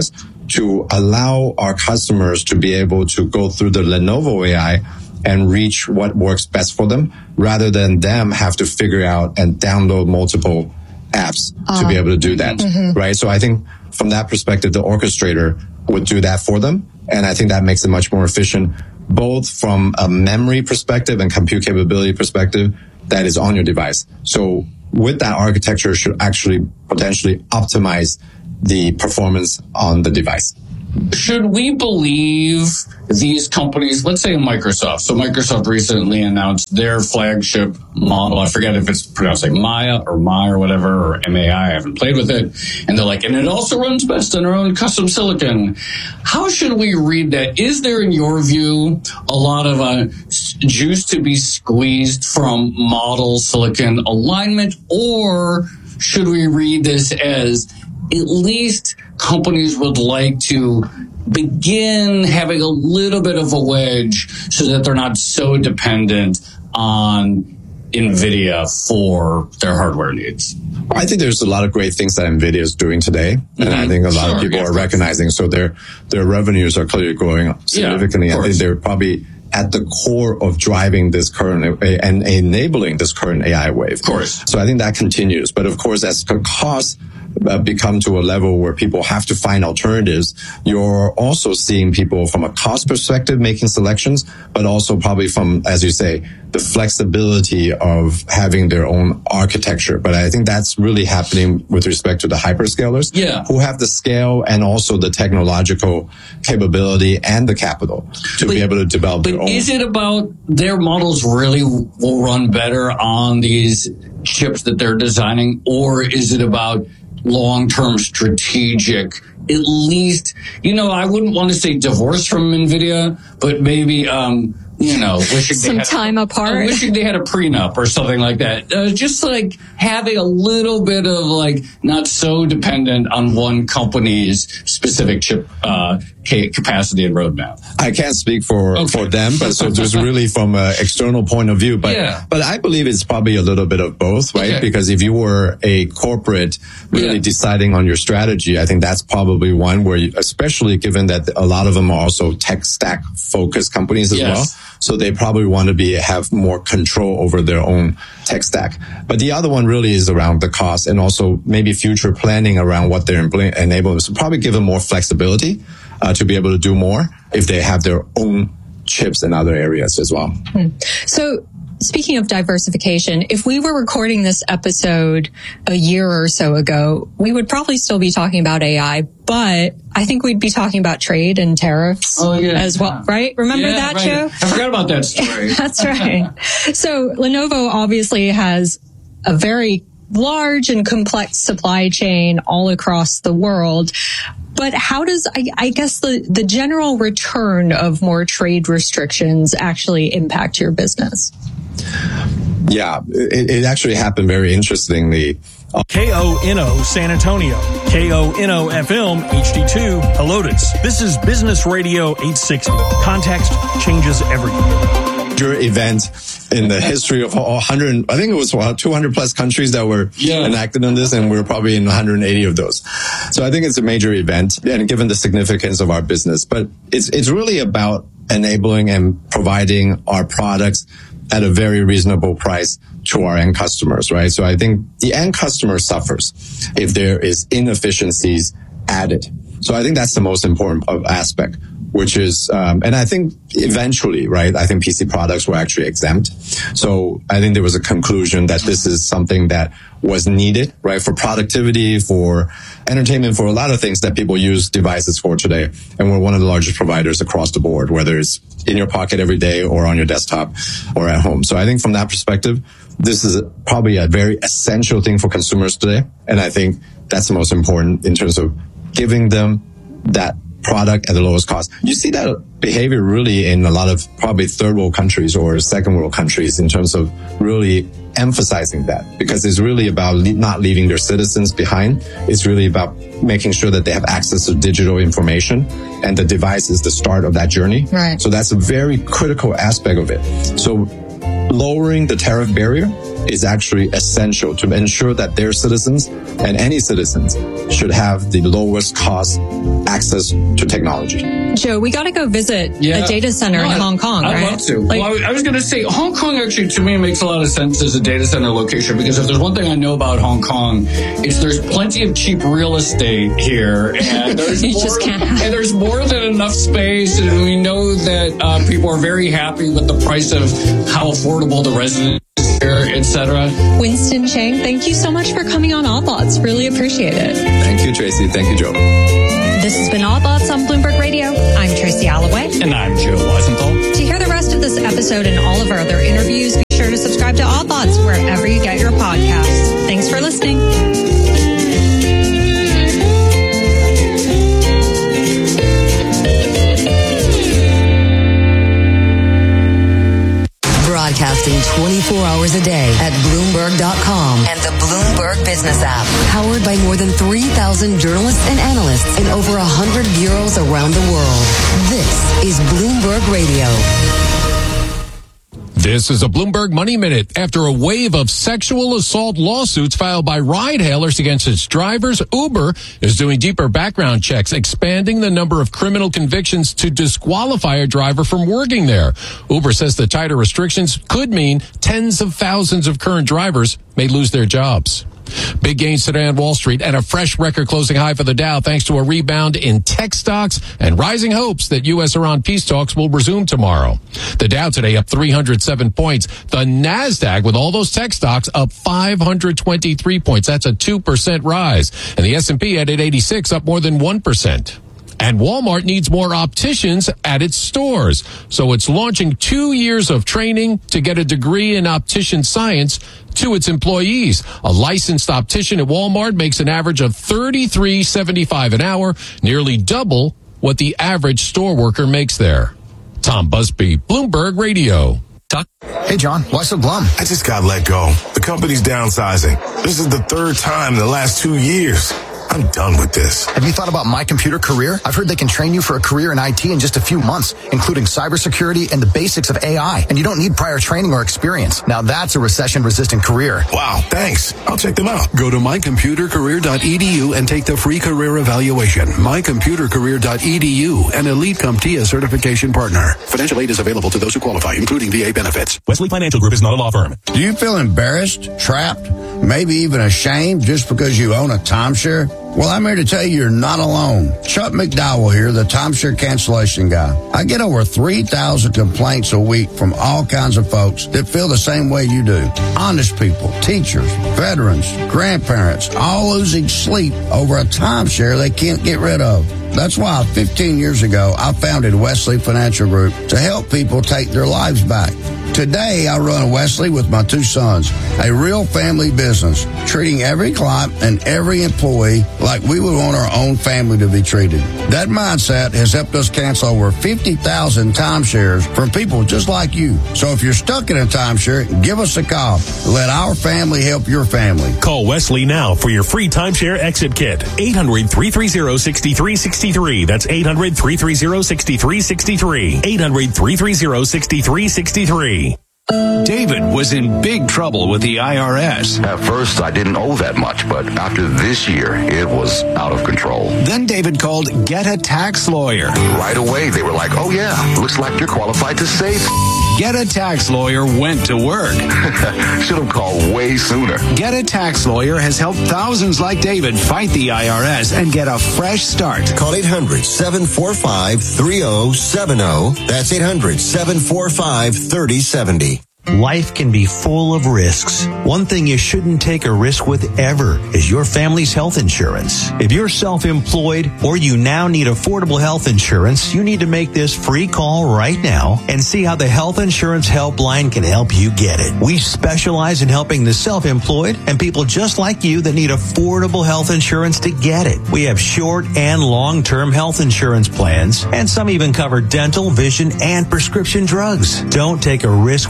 to allow our customers to be able to go through the Lenovo A I and reach what works best for them, rather than them have to figure out and download multiple apps uh, to be able to do that, mm-hmm. right? So I think from that perspective, the orchestrator would do that for them. And I think that makes it much more efficient, both from a memory perspective and compute capability perspective that is on your device. So with that architecture, should actually potentially optimize the performance on the device. Should we believe these companies, let's say Microsoft? So Microsoft recently announced their flagship model. I forget if it's pronounced like Maya or Maya or whatever, or M A I. I haven't played with it. And they're like, and it also runs best on our own custom silicon. How should we read that? Is there, in your view, a lot of uh, juice to be squeezed from model silicon alignment? Or should we read this as at least companies would like to begin having a little bit of a wedge so that they're not so dependent on NVIDIA for their hardware needs? I think there's a lot of great things that NVIDIA is doing today. And mm-hmm. I think a lot sure, of people yeah. are recognizing. So their, their revenues are clearly growing significantly. Yeah, I think they're probably at the core of driving this current and enabling this current A I wave. Of course. So I think that continues. But of course, as costs uh, become to a level where people have to find alternatives, you're also seeing people from a cost perspective making selections, but also probably from, as you say, the flexibility of having their own architecture. But I think that's really happening with respect to the hyperscalers, yeah. who have the scale and also the technological capability and the capital to but, be able to develop but their own. Is it about their models really will run better on these chips that they're designing, or is it about long-term strategic, at least, you know, I wouldn't want to say divorce from NVIDIA, but maybe, um, you know, wishing some they had, time apart, uh, wishing they had a prenup or something like that. Uh, just like having a little bit of like not so dependent on one company's specific chip uh, capacity and roadmap. I can't speak for okay. for them, but so just really from an external point of view. But yeah. but I believe it's probably a little bit of both, right? Okay. Because if you were a corporate really yeah. deciding on your strategy, I think that's probably one where, you, especially given that a lot of them are also tech stack focused companies as yes. well. So they probably want to be have more control over their own tech stack. But the other one really is around the cost and also maybe future planning around what they're enabling. So probably give them more flexibility uh, to be able to do more if they have their own chips in other areas as well. Hmm. So speaking of diversification, if we were recording this episode a year or so ago, we would probably still be talking about A I, but I think we'd be talking about trade and tariffs oh, yeah. as well, right? Remember yeah, that, right. Joe? I forgot about that story. That's right. So Lenovo obviously has a very large and complex supply chain all across the world. But how does, I, I guess, the, the general return of more trade restrictions actually impact your business? Yeah, it, it actually happened very interestingly. K O N O San Antonio, K O N O F M H D two Helotes. This is Business Radio eight sixty. Context changes everything. Major event in the history of one hundred, I think it was two hundred plus countries that were yeah. enacted on this, and we're probably in one hundred eighty of those. So I think it's a major event, and given the significance of our business, but it's it's really about enabling and providing our products at a very reasonable price to our end customers, right? So I think the end customer suffers if there is inefficiencies added. So I think that's the most important aspect, which is, um, and I think eventually, right, I think P C products were actually exempt. So I think there was a conclusion that this is something that was needed, right, for productivity, for entertainment, for a lot of things that people use devices for today. And we're one of the largest providers across the board, whether it's in your pocket every day or on your desktop or at home. So I think from that perspective, this is probably a very essential thing for consumers today. And I think that's the most important in terms of giving them that product at the lowest cost. You see that behavior really in a lot of probably third world countries or second world countries in terms of really emphasizing that, because it's really about le- not leaving their citizens behind. It's really about making sure that they have access to digital information, and the device is the start of that journey. Right. So that's a very critical aspect of it. So lowering the tariff barrier is actually essential to ensure that their citizens and any citizens should have the lowest cost access to technology. Joe, we got to go visit Yeah. a data center No, in I- Hong Kong, I'd right? love to. Like, well, I was going to say, Hong Kong actually, to me, makes a lot of sense as a data center location, because if there's one thing I know about Hong Kong, it's there's plenty of cheap real estate here, and there's, You more, just can't. and there's more than enough space, and we know that uh, people are very happy with the price of how affordable the residence is here, et cetera. Winston Chang, thank you so much for coming on Odd Lots. Really appreciate it. Thank you, Tracy. Thank you, Joe. This has been Odd Lots on Bloomberg Radio. I'm Tracy Alloway. And I'm Joe Weisenthal. To hear the rest of this episode and all of our other interviews, be sure to subscribe to Odd Lots wherever you get your podcasts. Thanks for listening. Broadcasting twenty-four hours a day at Bloomberg dot com and the Bloomberg Business app. Powered by more than three thousand journalists and analysts in over one hundred bureaus around the world. This is Bloomberg Radio. This is a Bloomberg Money Minute. After a wave of sexual assault lawsuits filed by ride-hailers against its drivers, Uber is doing deeper background checks, expanding the number of criminal convictions to disqualify a driver from working there. Uber says the tighter restrictions could mean tens of thousands of current drivers may lose their jobs. Big gains today on Wall Street and a fresh record closing high for the Dow thanks to a rebound in tech stocks and rising hopes that U S-Iran peace talks will resume tomorrow. The Dow today up three hundred seven points. The NASDAQ with all those tech stocks up five hundred twenty-three points. That's a two percent rise. And the S and P at eighty-six up more than one percent. And Walmart needs more opticians at its stores. So it's launching two years of training to get a degree in optician science to its employees. A licensed optician at Walmart makes an average of thirty-three dollars and seventy-five cents an hour, nearly double what the average store worker makes there. Tom Busby, Bloomberg Radio. Tuck? Hey, John, why so glum? I just got let go. The company's downsizing. This is the third time in the last two years. I'm done with this. Have you thought about My Computer Career? I've heard they can train you for a career in I T in just a few months, including cybersecurity and the basics of A I. And you don't need prior training or experience. Now that's a recession-resistant career. Wow, thanks. I'll check them out. Go to my computer career dot e d u and take the free career evaluation. my computer career dot e d u, an Elite CompTIA certification partner. Financial aid is available to those who qualify, including V A benefits. Wesley Financial Group is not a law firm. Do you feel embarrassed, trapped, maybe even ashamed just because you own a timeshare? Well, I'm here to tell you you're not alone. Chuck McDowell here, the timeshare cancellation guy. I get over three thousand complaints a week from all kinds of folks that feel the same way you do. Honest people, teachers, veterans, grandparents, all losing sleep over a timeshare they can't get rid of. That's why fifteen years ago, I founded Wesley Financial Group to help people take their lives back. Today, I run Wesley with my two sons, a real family business, treating every client and every employee like we would want our own family to be treated. That mindset has helped us cancel over fifty thousand timeshares from people just like you. So if you're stuck in a timeshare, give us a call. Let our family help your family. Call Wesley now for your free timeshare exit kit. eight hundred, three three zero, six three six three. That's eight hundred, three three zero, six three six three. eight hundred, three three zero, six three six three. David was in big trouble with the I R S. At first, I didn't owe that much, but after this year, it was out of control. Then David called Get a Tax Lawyer. Right away, they were like, oh yeah, looks like you're qualified to save. Get a Tax Lawyer went to work. Should have called way sooner. Get a Tax Lawyer has helped thousands like David fight the I R S and get a fresh start. Call eight hundred, seven four five, three oh seven oh. That's eight hundred, seven four five, three oh seven oh. Life can be full of risks. One thing you shouldn't take a risk with ever is your family's health insurance. If you're self-employed or you now need affordable health insurance, you need to make this free call right now and see how the Health Insurance Helpline can help you get it. We specialize in helping the self-employed and people just like you that need affordable health insurance to get it. We have short and long-term health insurance plans, and some even cover dental, vision, and prescription drugs. Don't take a risk with your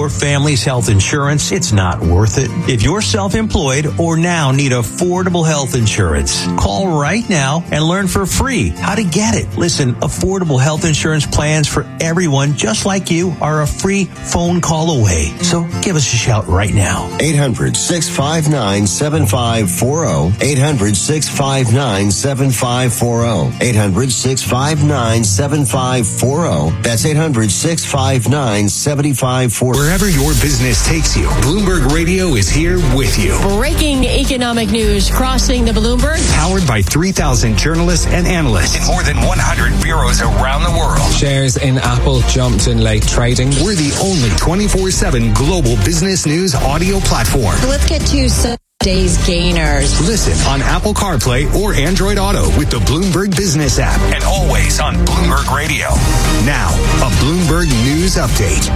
your family's health insurance, it's not worth it. If you're self-employed or now need affordable health insurance, call right now and learn for free how to get it. Listen, affordable health insurance plans for everyone just like you are a free phone call away. So give us a shout right now. eight hundred, six five nine, seven five four zero. eight hundred, six five nine, seven five four zero. eight hundred, six five nine, seven five four zero. That's eight hundred, six five nine, seven five four zero. Wherever your business takes you, Bloomberg Radio is here with you. Breaking economic news crossing the Bloomberg. Powered by three thousand journalists and analysts in more than one hundred bureaus around the world. Shares in Apple jumped in late trading. We're the only twenty-four seven global business news audio platform. Let's get to some day's gainers. Listen on Apple CarPlay or Android Auto with the Bloomberg Business app, and always on Bloomberg Radio. Now, a Bloomberg News Update.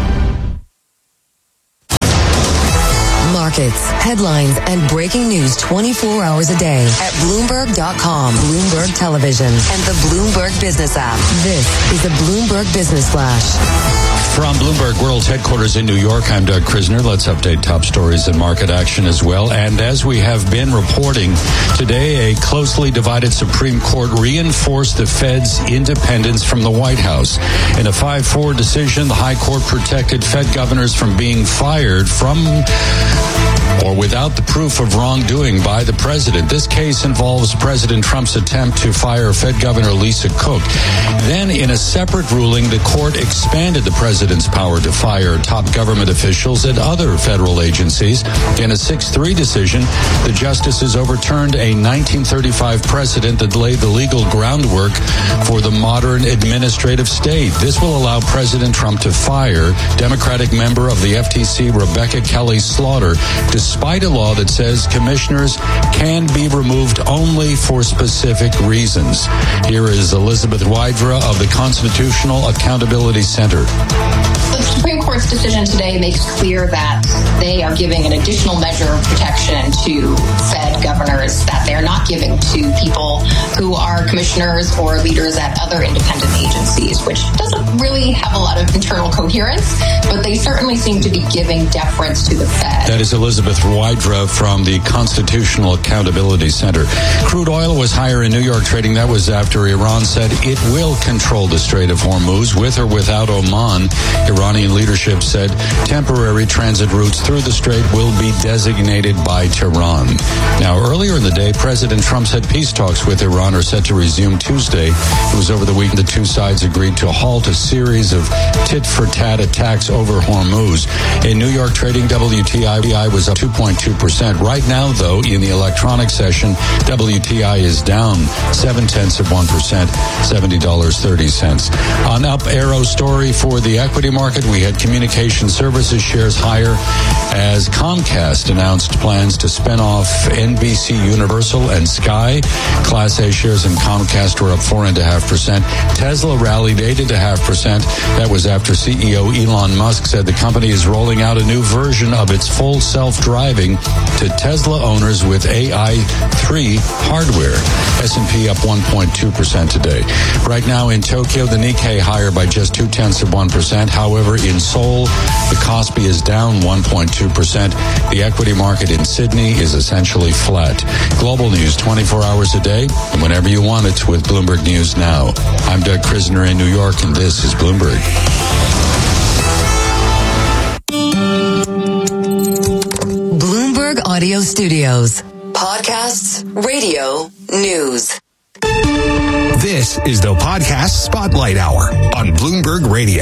Markets, headlines, and breaking news twenty-four hours a day at Bloomberg dot com, Bloomberg Television, and the Bloomberg Business app. This is the Bloomberg Business Flash. From Bloomberg World's headquarters in New York, I'm Doug Krisner. Let's update top stories and market action as well. And as we have been reporting, today a closely divided Supreme Court reinforced the Fed's independence from the White House. In a five four decision, the High Court protected Fed governors from being fired from or without the proof of wrongdoing by the president. This case involves President Trump's attempt to fire Fed Governor Lisa Cook. Then, in a separate ruling, the court expanded the president's power to fire top government officials at other federal agencies. In a six three decision, the justices overturned a nineteen thirty-five precedent that laid the legal groundwork for the modern administrative state. This will allow President Trump to fire Democratic member of the F T C Rebecca Kelly Slaughter, despite a law that says commissioners can be removed only for specific reasons. Here is Elizabeth Wydra of the Constitutional Accountability Center. The Supreme Court's decision today makes clear that they are giving an additional measure of protection to Fed governors that they're not giving to people who are commissioners or leaders at other independent agencies, which doesn't really have a lot of internal coherence, but they certainly seem to be giving deference to the Fed. That is Elizabeth Wydra from the Constitutional Accountability Center. Crude oil was higher in New York trading. That was after Iran said it will control the Strait of Hormuz with or without Oman. Iranian leadership said temporary transit routes through the strait will be designated by Tehran. Now, earlier in the day, President Trump said peace talks with Iran are set to resume Tuesday. It was over the weekend the two sides agreed to halt a series of tit-for-tat attacks over Hormuz. In New York trading, W T I was up two point two percent. Right now, though, in the electronic session, W T I is down seven tenths of one percent, seventy dollars and thirty cents. On up arrow story for the equity market, we had communication services shares higher as Comcast announced plans to spin off N B C Universal and Sky. Class A shares in Comcast were up four point five percent. Tesla rallied eight point five percent. That was after C E O Elon Musk said the company is rolling out a new version of its full self-driving to Tesla owners with A I three hardware. S and P up one point two percent today. Right now in Tokyo, the Nikkei higher by just two tenths of one percent. However, in Seoul, the Kospi is down one point two percent. The equity market in Sydney is essentially flat. Global news twenty-four hours a day, and whenever you want it with Bloomberg News Now. I'm Doug Krisner in New York, and this is Bloomberg. Bloomberg Audio Studios. Podcasts, radio, news. This is the Podcast Spotlight Hour on Bloomberg Radio.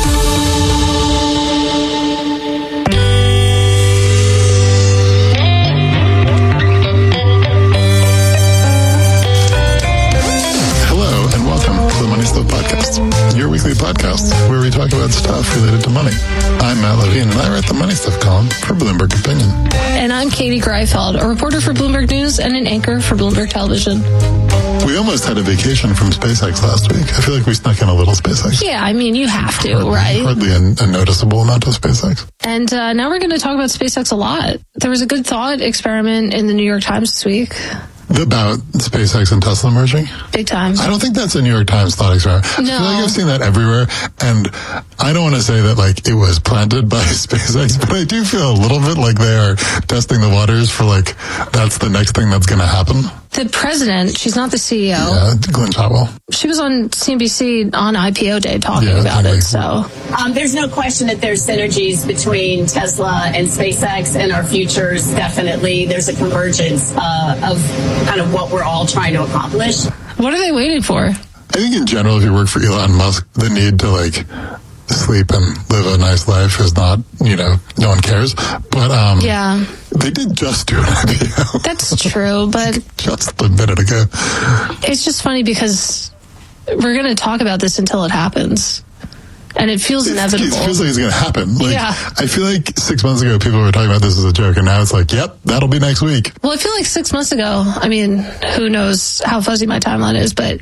Hello and welcome to the Money Stuff Podcast, your weekly podcast where we talk about stuff related to money. I'm Matt Levine and I write the Money Stuff column for Bloomberg Opinion. And I'm Katie Greifeld, a reporter for Bloomberg News and an anchor for Bloomberg Television. We almost had a vacation from SpaceX last week. I feel like we snuck in a little SpaceX. Yeah, I mean, you have to, hardly, right? Hardly a, a noticeable amount of SpaceX. And uh, now we're going to talk about SpaceX a lot. There was a good thought experiment in the New York Times this week. About SpaceX and Tesla merging? Big time. I don't think that's a New York Times thought experiment. No. I feel like I've seen that everywhere, and I don't want to say that like it was planted by SpaceX, but I do feel a little bit like they are testing the waters for like that's the next thing that's going to happen. The president, she's not the C E O. Yeah, Glenn Shotwell. She was on C N B C on I P O Day talking Yeah, about like- it, so. Um, there's no question that there's synergies between Tesla and SpaceX and our futures. Definitely, there's a convergence uh, of kind of what we're all trying to accomplish. What are they waiting for? I think in general, if you work for Elon Musk, the need to like sleep and live a nice life is not, you know, no one cares. But um, Yeah. they did just do an I P O That's true, but just a minute ago. it's just funny because we're going to talk about this until it happens. And it feels inevitable. It feels like it's going to happen. Like, Yeah. I feel like six months ago, people were talking about this as a joke, and now it's like, yep, that'll be next week. Well, I feel like six months ago, I mean, who knows how fuzzy my timeline is, but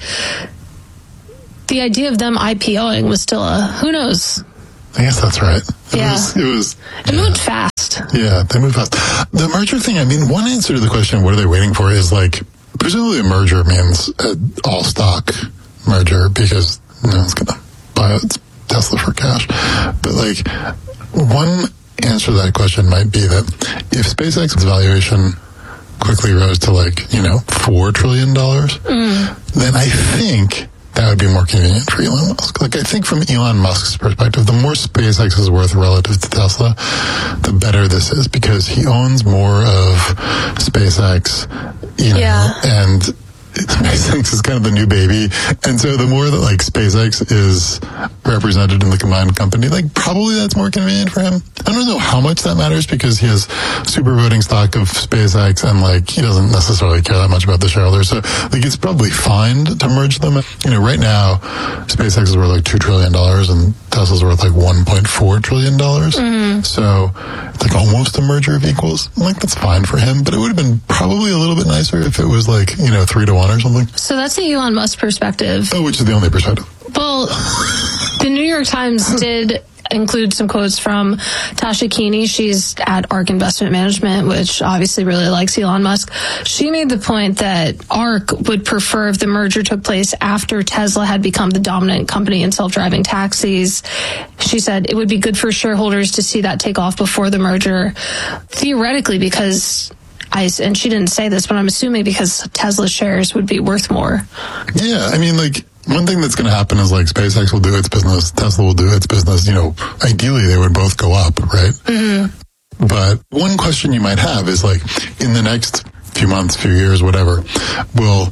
the idea of them IPOing was still a, who knows? I guess that's right. It Yeah. was, it was. It moved fast. Yeah, they move fast. The merger thing, I mean, one answer to the question, what are they waiting for, is like, presumably a merger means an all stock merger because no one's going to buy Tesla for cash. But like, one answer to that question might be that if SpaceX's valuation quickly rose to like, you know, four trillion dollars, Mm. then I think that would be more convenient for Elon Musk. Like, I think from Elon Musk's perspective, the more SpaceX is worth relative to Tesla, the better this is because he owns more of SpaceX, you know, Yeah. and SpaceX is kind of the new baby. And so the more that like SpaceX is represented in the combined company, like probably that's more convenient for him. I don't know how much that matters because he has super voting stock of SpaceX and like he doesn't necessarily care that much about the shareholders. So like it's probably fine to merge them. You know, right now SpaceX is worth like two trillion dollars and Tesla's worth like one point four trillion dollars. Mm-hmm. So it's like almost a merger of equals. Like that's fine for him, but it would have been probably a little bit nicer if it was like, you know, three to one or something. So that's the Elon Musk perspective. Oh, which is the only perspective. Well, the New York Times did include some quotes from Tasha Keeney. She's at ARK Investment Management, which obviously really likes Elon Musk. She made the point that ARK would prefer if the merger took place after Tesla had become the dominant company in self-driving taxis. She said it would be good for shareholders to see that take off before the merger, theoretically, because I, and she didn't say this, but I'm assuming because Tesla shares would be worth more. Yeah, I mean, like, one thing that's going to happen is, like, SpaceX will do its business, Tesla will do its business. You know, ideally, they would both go up, right? Mm-hmm. But one question you might have is, like, in the next few months, few years, whatever, will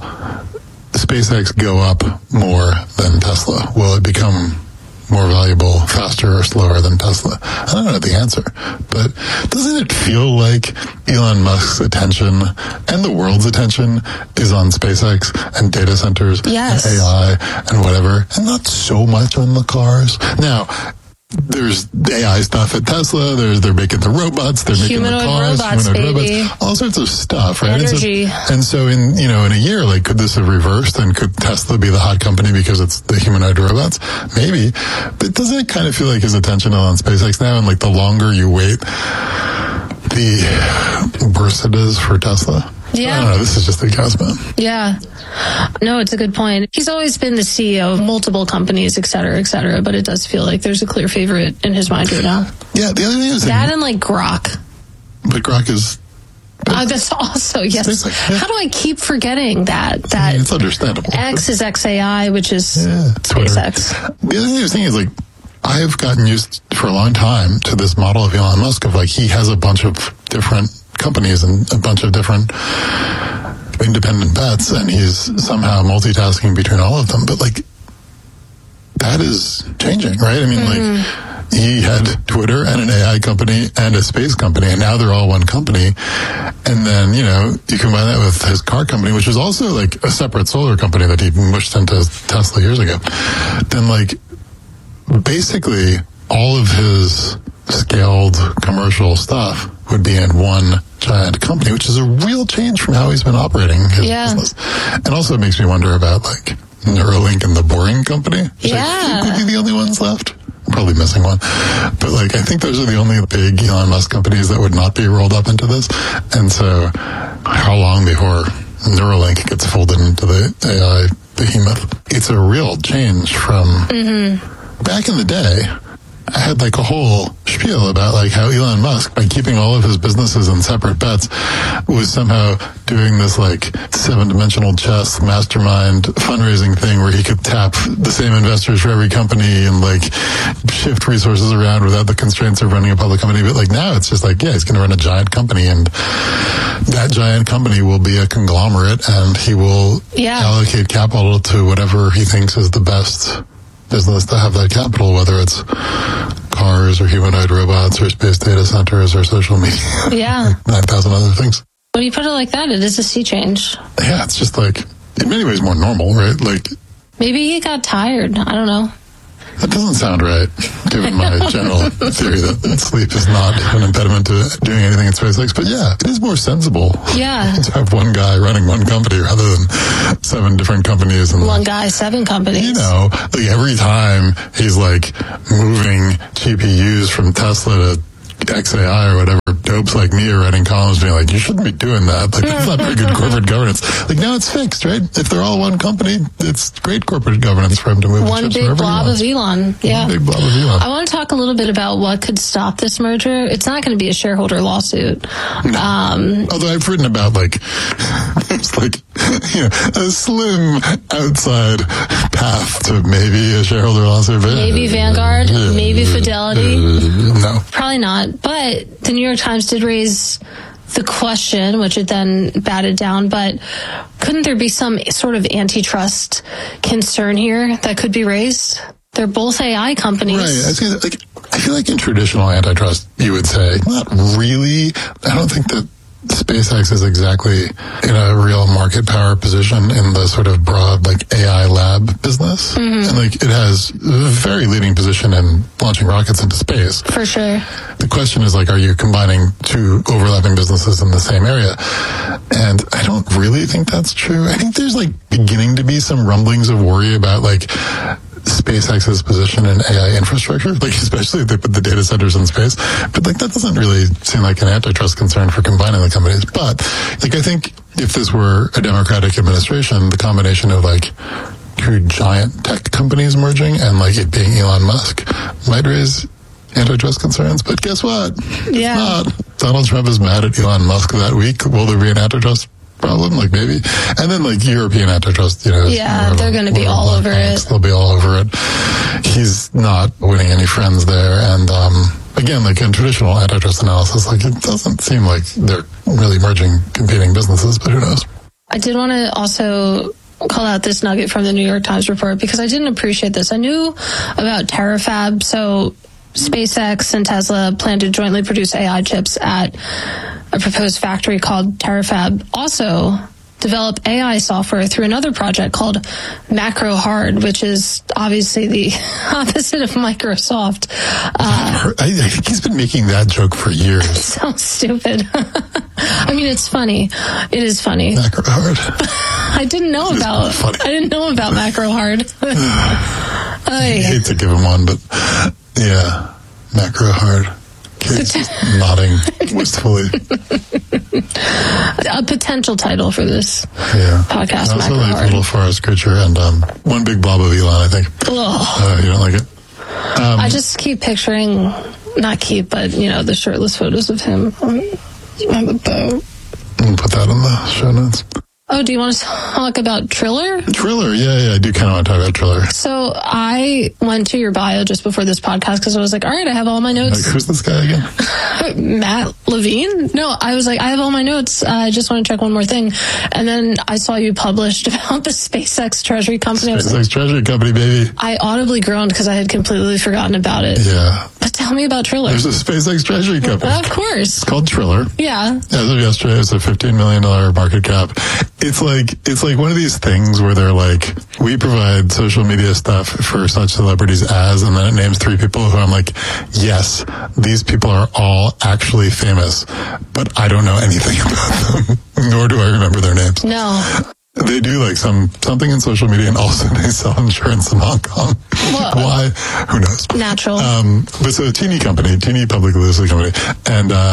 SpaceX go up more than Tesla? Will it become more valuable, faster, or slower than Tesla? I don't know the answer, but doesn't it feel like Elon Musk's attention and the world's attention is on SpaceX and data centers Yes. and A I and whatever, and not so much on the cars? Now, there's A I stuff at Tesla. There's they're making the robots. They're making Humanoid the cars. robots, humanoid baby. robots. All sorts of stuff, right? Energy. And so, and so, in you know, in a year, like, could this have reversed? And could Tesla be the hot company because it's the humanoid robots? Maybe. But doesn't it kind of feel like his attention on SpaceX now? And like, the longer you wait, the worse it is for Tesla. Yeah. I don't know. This is just a guess, man. Yeah. No, it's a good point. He's always been the C E O of multiple companies, et cetera, et cetera, but it does feel like there's a clear favorite in his mind right now. Yeah, the other thing is that and like Grok. But Grok is. Oh, that's also, yes. SpaceX, yeah. How do I keep forgetting that? That It's understandable. X is X A I, which is Yeah, Twitter. SpaceX. The other thing I was thinking is, like, I've gotten used for a long time to this model of Elon Musk of, like, he has a bunch of different companies and a bunch of different independent bets, and he's somehow multitasking between all of them. But, like, that is changing, right? I mean, mm-hmm. like, he had Twitter and an A I company and a space company, and now they're all one company. And then, you know, you combine that with his car company, which was also like a separate solar company that he mushed into Tesla years ago. Then, like, basically all of his scaled commercial stuff would be in one giant company, which is a real change from how he's been operating his Yeah. business. And also it makes me wonder about, like, Neuralink and the Boring Company, which Yeah. I think would be the only ones left. I'm probably missing one. But, like, I think those are the only big Elon Musk companies that would not be rolled up into this. And so how long before Neuralink gets folded into the A I behemoth. It's a real change from Mm-hmm. back in the day. I had like a whole spiel about like how Elon Musk, by keeping all of his businesses in separate bets, was somehow doing this like seven-dimensional chess mastermind fundraising thing where he could tap the same investors for every company and like shift resources around without the constraints of running a public company. But like now it's just like, yeah, he's going to run a giant company, and that giant company will be a conglomerate, and he will yeah. allocate capital to whatever he thinks is the best business to have that capital, whether it's cars or humanoid robots or space data centers or social media. Yeah. nine thousand other things. When you put it like that, it is a sea change. Yeah, it's just like, in many ways more normal, right? Like, maybe he got tired. I don't know. That doesn't sound right, given my general theory that sleep is not an impediment to doing anything in SpaceX. But yeah, it is more sensible yeah. to have one guy running one company rather than seven different companies. And one guy, seven companies. You know, like every time he's like moving G P Us from Tesla to X A I or whatever, dopes like me are writing columns being like, you shouldn't be doing that. Like, that's not very good corporate governance. Like, now it's fixed, right? If they're all one company, it's great corporate governance for him to move one big blob of Elon. Yeah. One big blob of Elon. I want to talk a little bit about what could stop this merger. It's not going to be a shareholder lawsuit. No. Um, Although I've written about, like, it's like, you know, a slim outside path to maybe a shareholder lawsuit. Maybe Vanguard, uh, maybe Fidelity. Uh, no. Probably not. But the New York Times did raise the question, which it then batted down, but couldn't there be some sort of antitrust concern here that could be raised? They're both A I companies. Right. I, was gonna, like, I feel like in traditional antitrust, you would say, not really. I don't think that SpaceX is exactly in a real market power position in the sort of broad like A I lab business. Mm-hmm. And like it has a very leading position in launching rockets into space. For sure. The question is like, are you combining two overlapping businesses in the same area? And I don't really think that's true. I think there's like beginning to be some rumblings of worry about like SpaceX's position in A I infrastructure, like especially if they put the data centers in space. But like that doesn't really seem like an antitrust concern for combining the companies. But like I think if this were a Democratic administration, the combination of like two giant tech companies merging and like it being Elon Musk might raise antitrust concerns. But guess what? Yeah. It's not. Donald Trump is mad at Elon Musk that week. Will there be an antitrust problem? Like maybe. And then like European antitrust, you know. Yeah, they're going to be all over it. They'll be all over it. He's not winning any friends there. And um, again, like in traditional antitrust analysis, like it doesn't seem like they're really merging competing businesses, but who knows? I did want to also call out this nugget from the New York Times report because I didn't appreciate this. I knew about Terafab, so SpaceX and Tesla plan to jointly produce A I chips at a proposed factory called Terafab. Also develop A I software through another project called Macro Hard, which is obviously the opposite of Microsoft. Uh, I, I think he's been making that joke for years. So stupid. I mean, it's funny. It is funny. Macro Hard. I didn't know about. I didn't know about Macro Hard. I hate to give him one, but yeah, Macro Hard. Kate's nodding wistfully. A potential title for this yeah. podcast. Also Macro like Hard. Little Forest Creature and um, One Big Blob of Elon, I think. Uh, you don't like it? Um, I just keep picturing, not keep, but you know, the shirtless photos of him on, on the boat. We'll put that in the show notes. Oh, do you want to talk about Triller? Triller, yeah, yeah, I do kind of want to talk about Triller. So I went to your bio just before this podcast because I was like, all right, I have all my notes. Like, who's this guy again? Matt Levine? No, I was like, I have all my notes. Uh, I just want to check one more thing. And then I saw you published about the SpaceX Treasury Company. SpaceX like, Treasury Company, baby. I audibly groaned because I had completely forgotten about it. Yeah. But tell me about Triller. There's a SpaceX Treasury Company. Of course. It's called Triller. Yeah. As of yesterday, it's a fifteen million dollars market cap. It's like, it's like one of these things where they're like, we provide social media stuff for such celebrities as, and then it names three people who I'm like, yes, these people are all actually famous, but I don't know anything about them, nor do I remember their names. No. They do like some something in social media, and also they sell insurance in Hong Kong. Whoa. Why? Who knows? Natural. Um, but so a teeny company, teeny publicly listed company, and uh,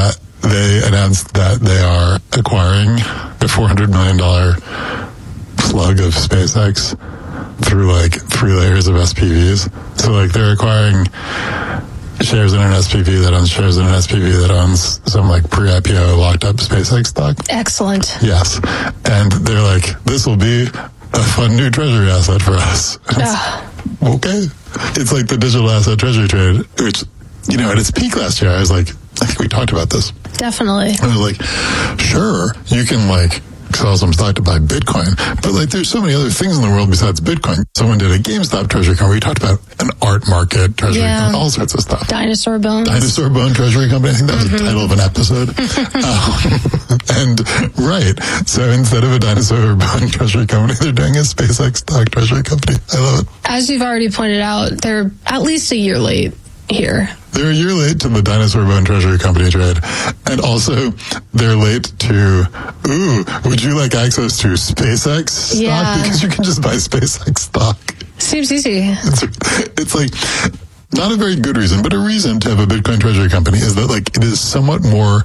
they announced that they are acquiring a four hundred million dollars slug of SpaceX through like three layers of S P Vs. So like they're acquiring shares in an S P V that owns shares in an S P V that owns some like pre-I P O locked up SpaceX stock. Excellent. Yes. And they're like, this will be a fun new treasury asset for us. Uh. Okay. It's like the digital asset treasury trade, which, you know, at its peak last year, I was like, I think we talked about this. Definitely. I was like, sure, you can like sell some stock to buy Bitcoin, but like there's so many other things in the world besides Bitcoin. Someone did a GameStop treasury company. We talked about an art market treasury yeah. company, all sorts of stuff. Dinosaur Bones. Dinosaur Bone Treasury Company. I think that was mm-hmm. the title of an episode. um, and right, so instead of a Dinosaur Bone Treasury Company, they're doing a SpaceX stock treasury company. I love it. As you've already pointed out, they're at least a year late here. They're a year late to the Dinosaur Bone Treasury Company trade. And also, they're late to, ooh, would you like access to SpaceX stock? Yeah. Because you can just buy SpaceX stock. Seems easy. It's, it's like, not a very good reason, but a reason to have a Bitcoin treasury company is that like it is somewhat more